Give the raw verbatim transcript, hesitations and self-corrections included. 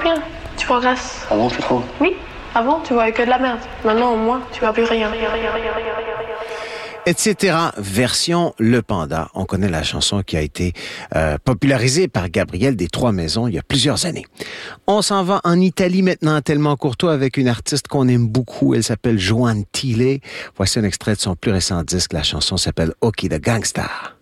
bien. Tu progresses. Ah bon, tu trouves? Oui. Avant, tu voyais que de la merde. Maintenant, au moins, tu vois plus rien. Etc. Version Le Panda. On connaît la chanson qui a été euh, popularisée par Gabriel des Trois Maisons il y a plusieurs années. On s'en va en Italie maintenant, tellement courtois, avec une artiste qu'on aime beaucoup. Elle s'appelle Joan Tile. Voici un extrait de son plus récent disque. La chanson s'appelle Occhi da Gangsta.